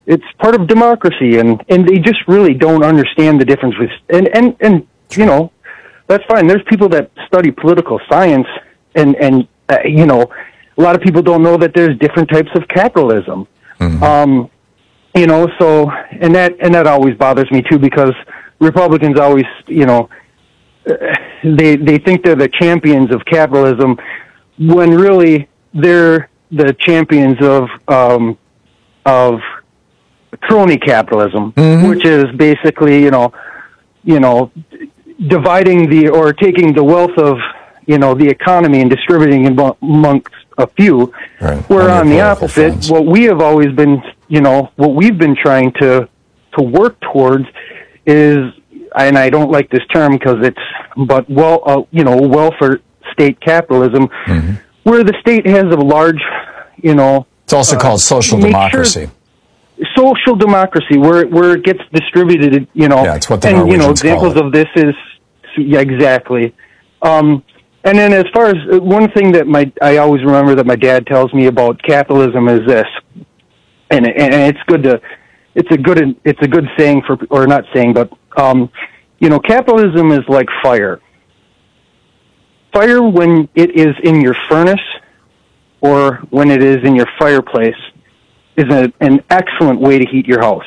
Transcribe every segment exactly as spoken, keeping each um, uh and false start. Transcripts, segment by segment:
it's part of democracy, and, and they just really don't understand the difference with, and, and, and, you know, that's fine. There's people that study political science, and, and, uh, you know, a lot of people don't know that there's different types of capitalism. Mm-hmm. Um, you know, so, and that, and that always bothers me too, because Republicans always, you know, they, they think they're the champions of capitalism when really they're the champions of, um, of crony capitalism, mm-hmm. which is basically, you know, you know, dividing the, or taking the wealth of, you know, the economy and distributing it amongst a few. Right. Where on the opposite, funds. What we have always been, you know, what we've been trying to, to work towards is, and I don't like this term because it's, but well, uh, you know, welfare state capitalism, mm-hmm. where the state has a large, you know, it's also uh, called social democracy. Sure, social democracy, where where it gets distributed, you know. Yeah, it's what the and Norwegians you know, examples call it. Of this is, yeah, exactly. Um, and then as far as one thing that my I always remember that my dad tells me about capitalism is this, and and it's good to, it's a good it's a good saying for, or not saying, but um, you know, capitalism is like fire. Fire, when it is in your furnace or when it is in your fireplace, is a, an excellent way to heat your house.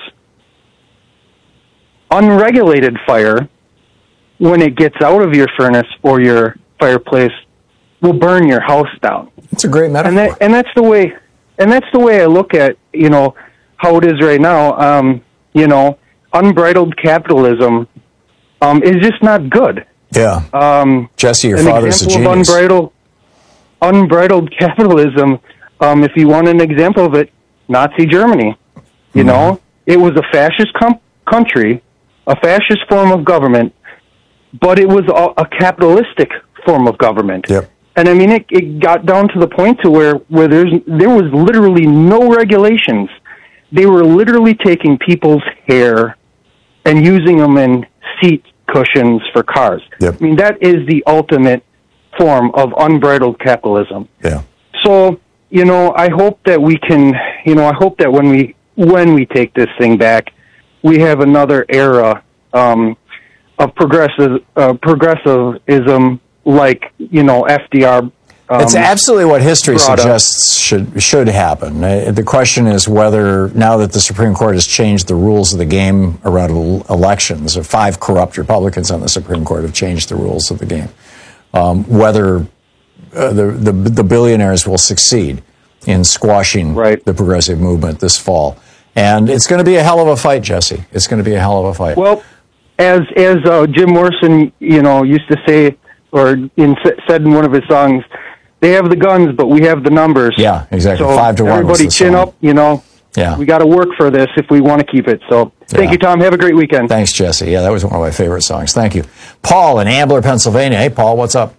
Unregulated fire, when it gets out of your furnace or your fireplace, will burn your house down. It's a great metaphor. And, that, and that's the way, and that's the way I look at, you know, how it is right now. Um, you know, unbridled capitalism um, is just not good. Yeah. Um, Jesse, your father's a genius. An example of unbridled, unbridled capitalism, um, if you want an example of it, Nazi Germany. You mm-hmm. know, it was a fascist com- country, a fascist form of government, but it was a, a capitalistic form of government. Yep. And I mean, it, it got down to the point to where, where there's there was literally no regulations. They were literally taking people's hair and using them in seat cushions for cars. Yep. I mean, that is the ultimate form of unbridled capitalism. Yeah. So, you know, I hope that we can, you know, I hope that when we, when we take this thing back, we have another era, um, of progressive, uh, progressivism, like, you know, F D R. Um, it's absolutely what history suggests should should happen. Uh, the question is whether, now that the Supreme Court has changed the rules of the game around elections, or five corrupt Republicans on the Supreme Court have changed the rules of the game, um, whether uh, the, the the billionaires will succeed in squashing right. the progressive movement this fall. And it's going to be a hell of a fight, Jesse. It's going to be a hell of a fight. Well, as as uh, Jim Morrison, you know, used to say, or in, said in one of his songs, they have the guns, but we have the numbers. Yeah, exactly. So Five to one. Everybody chin song. up, you know. Yeah. We got to work for this if we want to keep it. So thank yeah. you, Tom. Have a great weekend. Thanks, Jesse. Yeah, that was one of my favorite songs. Thank you. Paul in Ambler, Pennsylvania. Hey, Paul, what's up?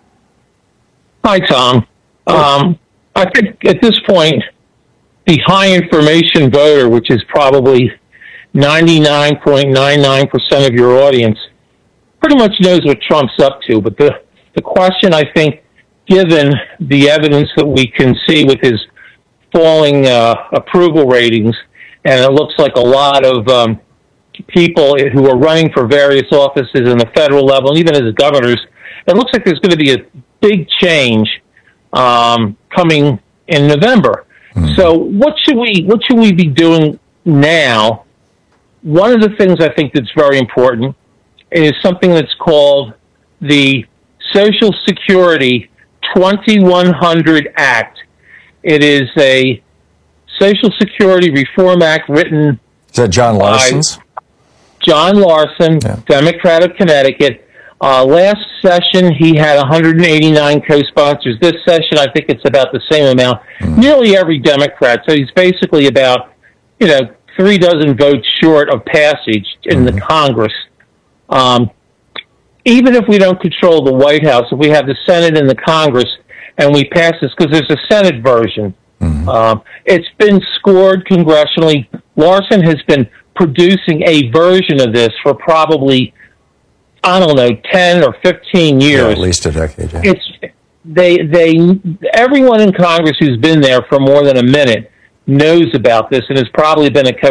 Hi, Tom. Um, I think at this point, the high information voter, which is probably ninety-nine point nine nine percent of your audience, pretty much knows what Trump's up to. But the, the question, I think, given the evidence that we can see with his falling uh, approval ratings, and it looks like a lot of um, people who are running for various offices in the federal level, and even as governors, it looks like there's going to be a big change um, coming in November. Mm-hmm. So what should we what should we be doing now? One of the things I think that's very important is something that's called the Social Security twenty-one hundred Act. It is a Social Security Reform Act written Is that John Larson's? by John Larson, yeah. Democrat of Connecticut. Uh, last session, he had one hundred eighty-nine co-sponsors. This session, I think it's about the same amount. Mm. Nearly every Democrat. So he's basically about, you know, three dozen votes short of passage in mm-hmm. the Congress. Um, even if we don't control the White House, if we have the Senate and the Congress, and we pass this, because there's a Senate version, mm-hmm. um, it's been scored congressionally. Larson has been producing a version of this for probably, I don't know, ten or fifteen years. Yeah, at least a decade, yeah. It's, they, they, everyone in Congress who's been there for more than a minute knows about this and has probably been a